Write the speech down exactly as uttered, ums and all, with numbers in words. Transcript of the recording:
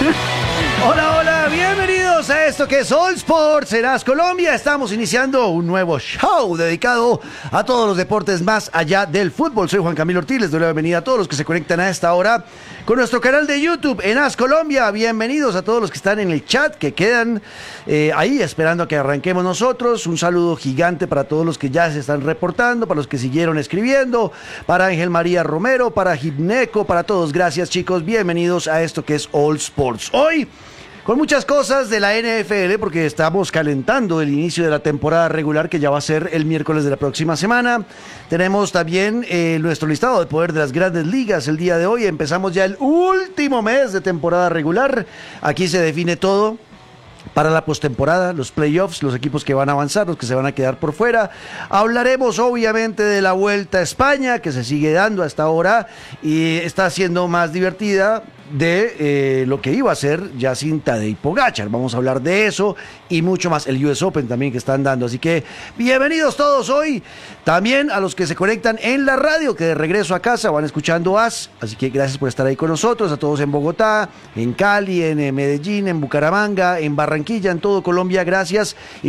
Hola, hola, bienvenidos a esto que es All Sports en As Colombia. Estamos iniciando un nuevo show dedicado a todos los deportes más allá del fútbol. Soy Juan Camilo Ortiz, les doy la bienvenida a todos los que se conectan a esta hora con nuestro canal de YouTube en As Colombia. Bienvenidos a todos los que están en el chat, que quedan eh, ahí esperando a que arranquemos nosotros. Un saludo gigante para todos los que ya se están reportando, para los que siguieron escribiendo, para Ángel María Romero, para Gibneco, para todos. Gracias, chicos, bienvenidos a esto que es All Sports. Hoy con muchas cosas de la N F L, porque estamos calentando el inicio de la temporada regular, que ya va a ser el miércoles de la próxima semana. Tenemos también eh, nuestro listado de poder de las grandes ligas el día de hoy. Empezamos ya el último mes de temporada regular. Aquí se define todo para la postemporada, los playoffs, los equipos que van a avanzar, los que se van a quedar por fuera. Hablaremos obviamente de la Vuelta a España, que se sigue dando hasta ahora y está siendo más divertida de eh, lo que iba a ser ya sin Tadej Pogačar. Vamos a hablar de eso y mucho más. El U S Open también que están dando. Así que bienvenidos todos hoy. También a los que se conectan en la radio, que de regreso a casa van escuchando As. Así que gracias por estar ahí con nosotros. A todos en Bogotá, en Cali, en Medellín, en Bucaramanga, en Barranquilla, en todo Colombia. Gracias. Y